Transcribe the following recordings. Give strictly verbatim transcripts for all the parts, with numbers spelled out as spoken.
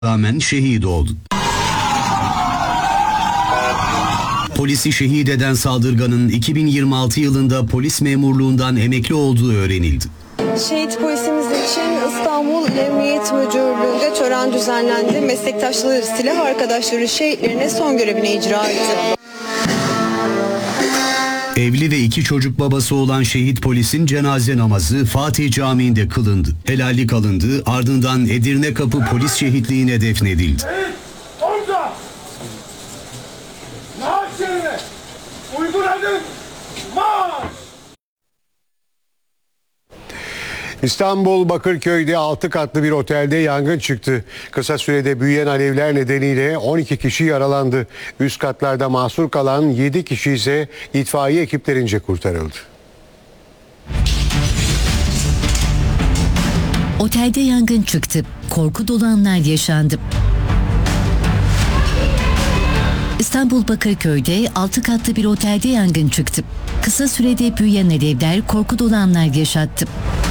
rağmen şehit oldu. Polisi şehit eden saldırganın iki bin yirmi altı yılında polis memurluğundan emekli olduğu öğrenildi. Şehit polisimiz için İstanbul İl Emniyet Müdürlüğü'nde tören düzenlendi. Meslektaşları, silah arkadaşları şehitlerine son görevini icra etti. Evli ve iki çocuk babası olan şehit polisin cenaze namazı Fatih Camii'nde kılındı. Helallik alındı, ardından Edirne Kapı Polis Şehitliği'ne defnedildi. Orada! Maaş yerine! Uygun adım! Maaş! İstanbul Bakırköy'de altı katlı bir otelde yangın çıktı. Kısa sürede büyüyen alevler nedeniyle on iki kişi yaralandı. Üst katlarda mahsur kalan yedi kişi ise itfaiye ekiplerince kurtarıldı. Otelde yangın çıktı. Korku dolu anlar yaşandı. İstanbul Bakırköy'de altı katlı bir otelde yangın çıktı. Kısa sürede büyüyen alevler korku dolu anlar yaşattı.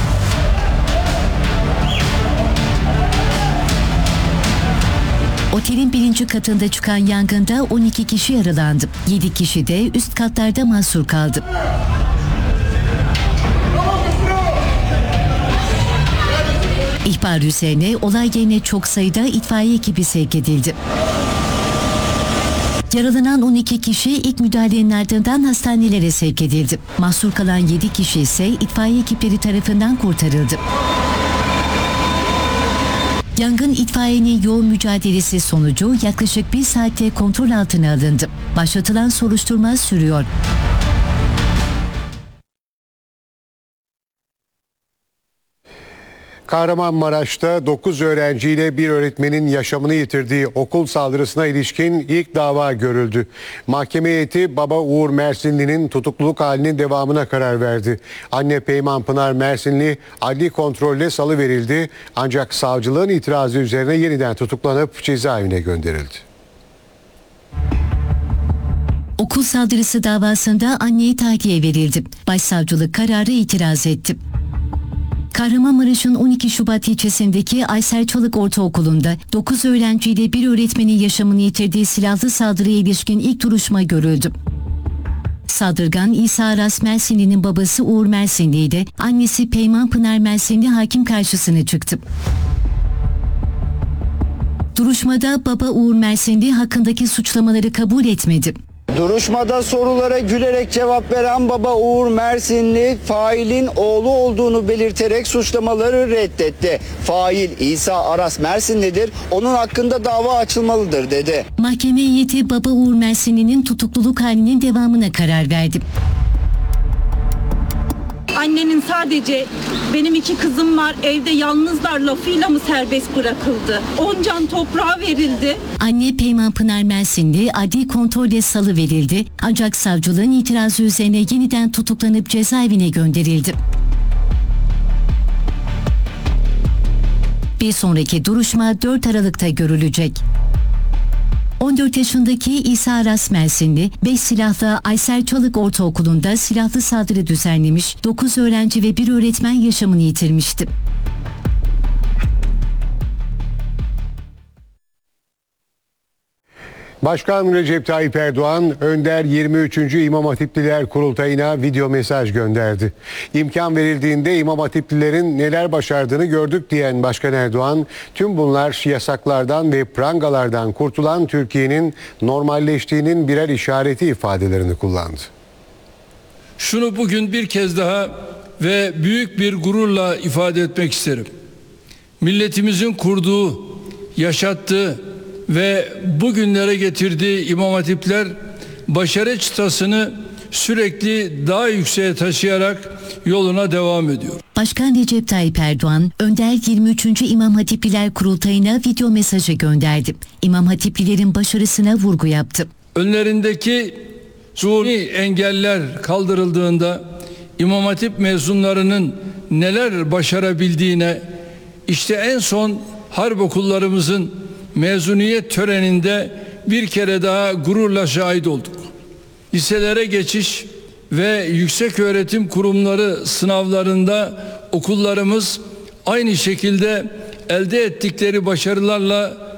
Otelin birinci katında çıkan yangında on iki kişi yaralandı. yedi kişi de üst katlarda mahsur kaldı. İhbar üzerine olay yerine çok sayıda itfaiye ekibi sevk edildi. Yaralanan on iki kişi ilk müdahalenin ardından hastanelere sevk edildi. Mahsur kalan yedi kişi ise itfaiye ekipleri tarafından kurtarıldı. Yangın itfaiyenin yoğun mücadelesi sonucu yaklaşık bir saatte kontrol altına alındı. Başlatılan soruşturma sürüyor. Kahramanmaraş'ta dokuz öğrenciyle bir öğretmenin yaşamını yitirdiği okul saldırısına ilişkin ilk dava görüldü. Mahkeme heyeti baba Uğur Mersinli'nin tutukluluk halinin devamına karar verdi. Anne Peyman Pınar Mersinli adli kontrolle salıverildi, ancak savcılığın itirazı üzerine yeniden tutuklanıp cezaevine gönderildi. Okul saldırısı davasında anneye tahliye verildi. Başsavcılık kararı itiraz etti. Kahramanmaraş'ın on iki Şubat ilçesindeki Aysel Çalık Ortaokulu'nda dokuz öğrenciyle bir öğretmenin yaşamını yitirdiği silahlı saldırıya ilişkin ilk duruşma görüldü. Saldırgan İsa Aras Mersinli'nin babası Uğur Mersinli'ydi. Annesi Peyman Pınar Mersinli hakim karşısına çıktı. Duruşmada baba Uğur Mersinli hakkındaki suçlamaları kabul etmedi. Duruşmada sorulara gülerek cevap veren baba Uğur Mersinli failin oğlu olduğunu belirterek suçlamaları reddetti. Fail İsa Aras Mersinli'dir, onun hakkında dava açılmalıdır dedi. Mahkeme heyeti baba Uğur Mersinli'nin tutukluluk halinin devamına karar verdi. Annenin sadece benim iki kızım var, evde yalnızlar lafıyla mı serbest bırakıldı? On can toprağa verildi. Anne Peyman Pınar Mersinli adli kontrolle salıverildi, ancak savcılığın itirazı üzerine yeniden tutuklanıp cezaevine gönderildi. Bir sonraki duruşma dört Aralık'ta görülecek. on dört yaşındaki İsa Aras Mersinli, beş silahlı Aysel Çalık Ortaokulu'nda silahlı saldırı düzenlemiş, dokuz öğrenci ve bir öğretmen yaşamını yitirmişti. Başkan Recep Tayyip Erdoğan, Önder yirmi üçüncü İmam Hatipliler Kurultayı'na video mesaj gönderdi. İmkan verildiğinde İmam Hatiplilerin neler başardığını gördük diyen Başkan Erdoğan, tüm bunlar yasaklardan ve prangalardan kurtulan Türkiye'nin normalleştiğinin birer işareti ifadelerini kullandı. Şunu bugün bir kez daha ve büyük bir gururla ifade etmek isterim. Milletimizin kurduğu, yaşattığı ve bugünlere getirdiği İmam Hatipler başarı çıtasını sürekli daha yükseğe taşıyarak yoluna devam ediyor. Başkan Recep Tayyip Erdoğan, Önder yirmi üçüncü İmam Hatipliler Kurultayı'na video mesajı gönderdi. İmam Hatiplilerin başarısına vurgu yaptı. Önlerindeki suni engeller kaldırıldığında İmam Hatip mezunlarının neler başarabildiğine, işte en son harp okullarımızın mezuniyet töreninde bir kere daha gururla şahit olduk. Liselere geçiş ve yükseköğretim kurumları sınavlarında okullarımız aynı şekilde elde ettikleri başarılarla